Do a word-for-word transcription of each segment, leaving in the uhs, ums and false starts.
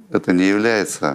это не является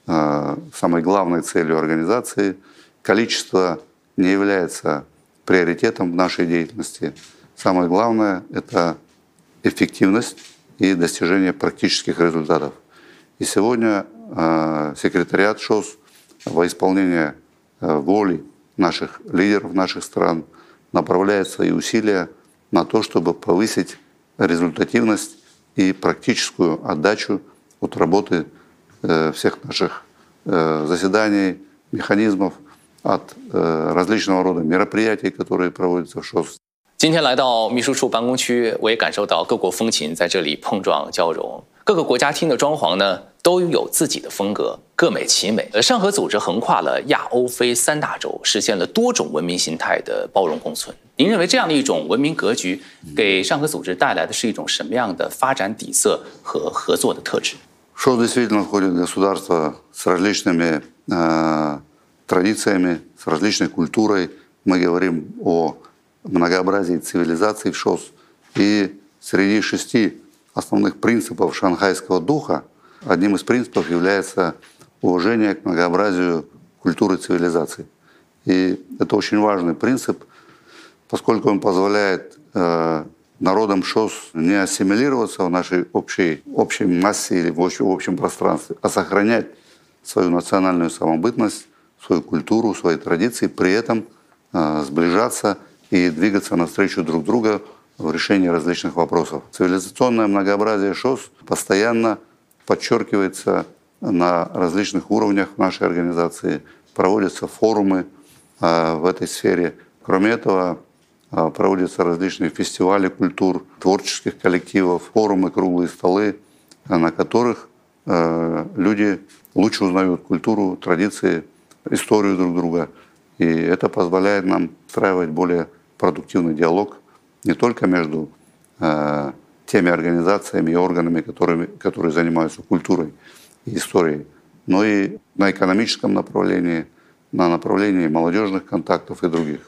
э, самой главной целью организации. Количество не является приоритетом в нашей деятельности. Самое главное – это эффективность и достижение практических результатов. И сегодня э, секретариат ШОС во исполнение э, воли наших лидеров наших стран направляет свои усилия на то, чтобы повысить результативность и практическую отдачу от работы э, всех наших э, заседаний, механизмов, от э, различного рода мероприятий, которые проводятся в ШОС. 今天来到秘书处办公区，我也感受到各国风情在这里碰撞交融。各个国家厅的装潢呢，都有自己的风格，各美其美。呃，上合组织横跨了亚欧非三大洲，实现了多种文明形态的包容共存。您认为这样的一种文明格局，给上合组织带来的是一种什么样的发展底色和合作的特质？ ШОС действительно входит в государство с различными э, традициями, с различной культурой. Мы говорим о многообразии цивилизаций в ШОС. И среди шести основных принципов шанхайского духа одним из принципов является уважение к многообразию культуры и цивилизаций. И это очень важный принцип, поскольку он позволяет э, народам ШОС не ассимилироваться в нашей общей, общей массе или в общем, в общем пространстве, а сохранять свою национальную самобытность, свою культуру, свои традиции, при этом э, сближаться и двигаться навстречу друг друга в решении различных вопросов. Цивилизационное многообразие ШОС постоянно подчеркивается на различных уровнях нашей организации, проводятся форумы э, в этой сфере. Кроме этого, э, проводятся различные фестивали культур, творческих коллективов, форумы, круглые столы, на которых э, люди лучше узнают культуру, традиции, историю друг друга. И это позволяет нам устраивать более продуктивный диалог не только между э, теми организациями и органами, которыми, которые занимаются культурой и историей, но и на экономическом направлении, на направлении молодежных контактов и других.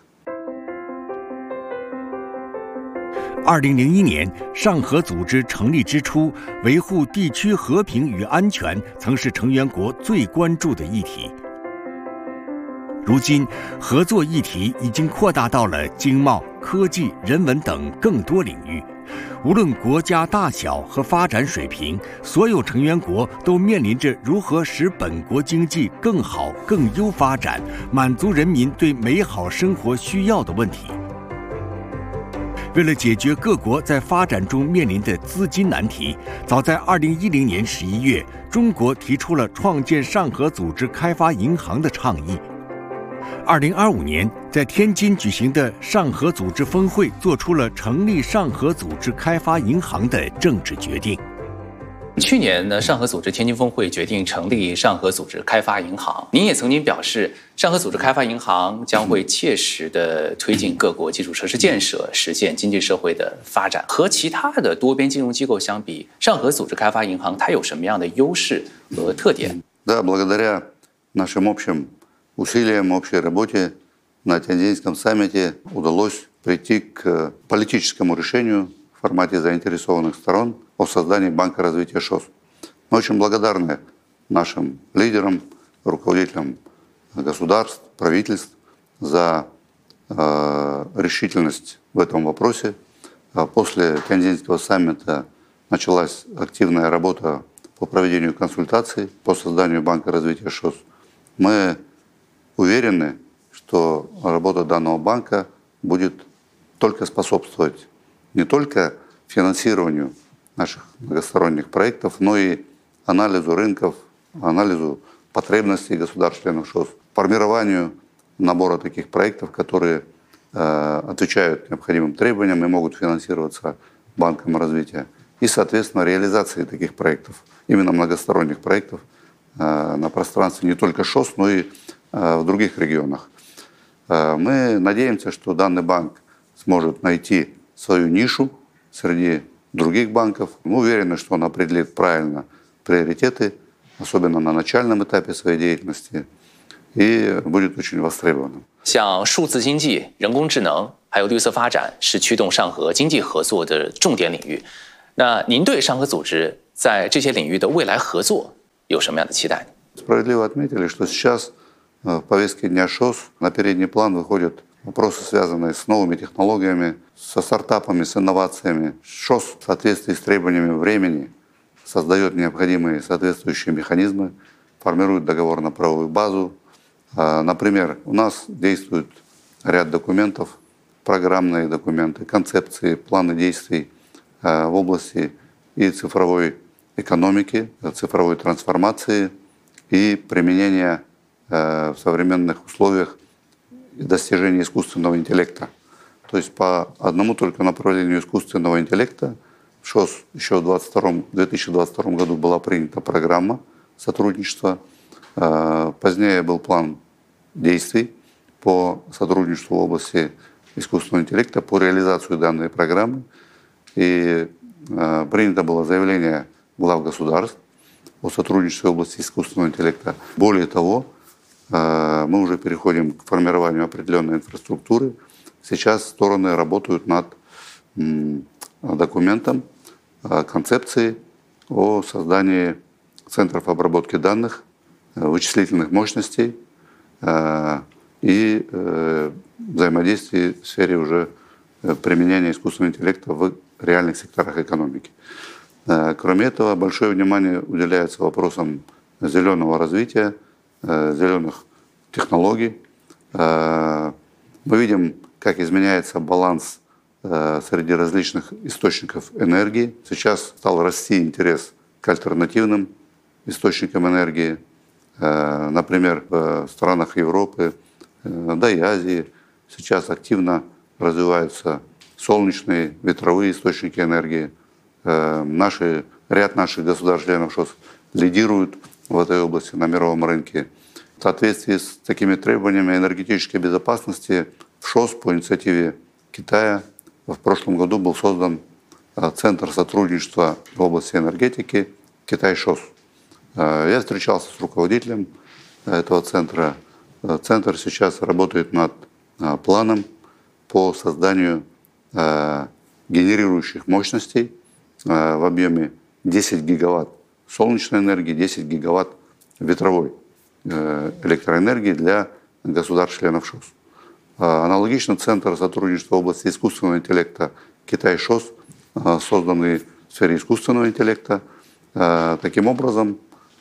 二零零一年，上合组织成立之初，维护地区和平与安全曾是成员国最关注的议题。如今，合作议题已经扩大到了经贸、科技、人文等更多领域。无论国家大小和发展水平，所有成员国都面临着如何使本国经济更好、更优发展，满足人民对美好生活需要的问题。为了解决各国在发展中面临的资金难题，早在二零一零年十一月，中国提出了创建上合组织开发银行的倡议。二零二五年，在天津举行的上合组织峰会做出了成立上合组织开发银行的政治决定。 去年呢，上合组织天津峰会决定成立上合组织开发银行。您也曾经表示，上合组织开发银行将会切实地推进各国基础设施建设，实现经济社会的发展。和其他的多边金融机构相比，上合组织开发银行它有什么样的优势和特点？ Да, благодаря нашим общим усилиям, общей работе на Тяньцзинском саммите удалось прийти к политическому решению в формате заинтересованных сторон о создании Банка развития ШОС. Мы очень благодарны нашим лидерам, руководителям государств, правительств за э, решительность в этом вопросе. После Тяньцзинского саммита началась активная работа по проведению консультаций по созданию Банка развития ШОС. Мы уверены, что работа данного банка будет только способствовать не только финансированию наших многосторонних проектов, но и анализу рынков, анализу потребностей государств-членов ШОС, формированию набора таких проектов, которые э, отвечают необходимым требованиям и могут финансироваться Банком развития, и, соответственно, реализации таких проектов, именно многосторонних проектов э, на пространстве не только ШОС, но и э, в других регионах. Э, мы надеемся, что данный банк сможет найти свою нишу среди других банков. Мы уверены, что он определит правильно приоритеты, особенно на начальном этапе своей деятельности, и будет очень востребованным. 像数字经济、人工智能还有绿色发展是驱动上合经济合作的重点领域。那您对上合组织在这些领域的未来合作有什么样的期待？ Справедливо отметили, что сейчас в повестке дня ШОС на передний план выходят вопросы, связанные с новыми технологиями, со стартапами, с инновациями. ШОС в соответствии с требованиями времени создает необходимые соответствующие механизмы, формирует договорно-правовую базу. Например, у нас действует ряд документов, программные документы, концепции, планы действий в области и цифровой экономики, цифровой трансформации и применения в современных условиях достижения искусственного интеллекта. То есть по одному только направлению искусственного интеллекта в ШОС еще в две тысячи двадцать втором году была принята программа сотрудничества. Позднее был план действий по сотрудничеству в области искусственного интеллекта, по реализации данной программы. И принято было заявление глав государств о сотрудничестве в области искусственного интеллекта. Более того, мы уже переходим к формированию определенной инфраструктуры. Сейчас стороны работают над документом, концепцией о создании центров обработки данных, вычислительных мощностей и взаимодействии в сфере уже применения искусственного интеллекта в реальных секторах экономики. Кроме этого, большое внимание уделяется вопросам зеленого развития, зеленых технологий. Мы видим, как изменяется баланс среди различных источников энергии. Сейчас стал расти интерес к альтернативным источникам энергии. Например, в странах Европы, да и Азии сейчас активно развиваются солнечные, ветровые источники энергии. Наши, ряд наших государств-членов ШОС лидируют в этой области на мировом рынке. В соответствии с такими требованиями энергетической безопасности в ШОС по инициативе Китая в прошлом году был создан Центр сотрудничества в области энергетики Китай-ШОС. Я встречался с руководителем этого центра. Центр сейчас работает над планом по созданию генерирующих мощностей в объеме десять гигаватт солнечной энергии, десять гигаватт ветровой электроэнергии для государств-членов ШОС. Аналогично Центр сотрудничества в области искусственного интеллекта Китай-ШОС, созданный в сфере искусственного интеллекта. Таким образом,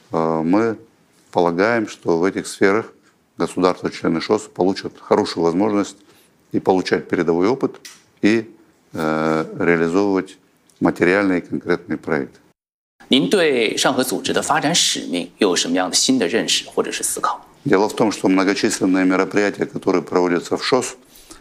мы полагаем, что в этих сферах государства-члены ШОС получат хорошую возможность и получать передовой опыт, и реализовывать материальные и конкретные проекты. 您对上合组织的发展使命又有什么样的新的认识或者是思考？ Дело в том, что многочисленные мероприятия, которые проводятся в ШОС,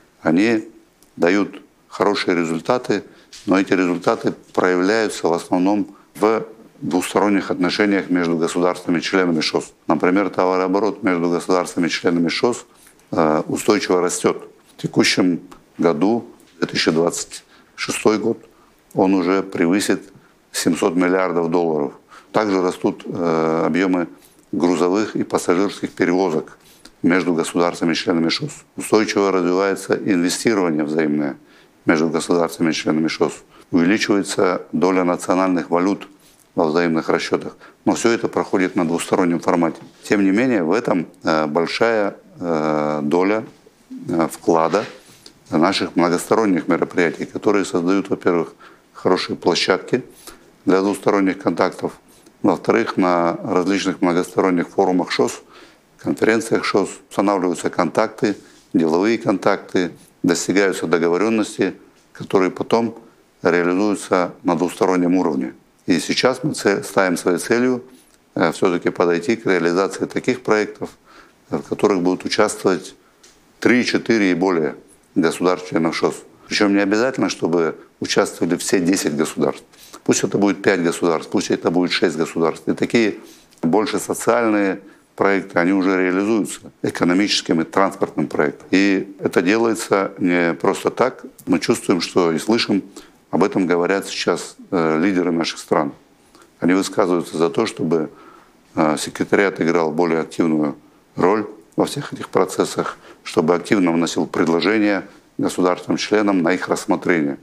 они дают хорошие результаты, но эти результаты проявляются в основном в двусторонних отношениях между государствами-членами ШОС. Например, товарооборот между государствами-членами ШОС устойчиво растет. В текущем году, две тысячи двадцать шестой год, он уже превысит семьсот миллиардов долларов. Также растут э, объемы грузовых и пассажирских перевозок между государствами-членами ШОС. Устойчиво развивается инвестирование взаимное между государствами-членами ШОС. Увеличивается доля национальных валют во взаимных расчетах. Но все это проходит на двустороннем формате. Тем не менее, в этом э, большая э, доля э, вклада наших многосторонних мероприятий, которые создают, во-первых, хорошие площадки для двусторонних контактов, во-вторых, на различных многосторонних форумах ШОС, конференциях ШОС устанавливаются контакты, деловые контакты, достигаются договоренности, которые потом реализуются на двустороннем уровне. И сейчас мы ставим своей целью все-таки подойти к реализации таких проектов, в которых будут участвовать три, четыре и более государств-членов ШОС. Причем не обязательно, чтобы участвовали все десять государств. Пусть это будет пять государств, пусть это будет шесть государств. И такие больше социальные проекты, они уже реализуются экономическим и транспортным проектом. И это делается не просто так. Мы чувствуем, что и слышим, об этом говорят сейчас э, лидеры наших стран. Они высказываются за то, чтобы э, секретариат играл более активную роль во всех этих процессах, чтобы активно вносил предложения государствам-членам на их рассмотрение.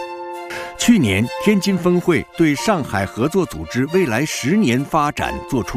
去年天津峰会对上海合作组织未来十年发展作出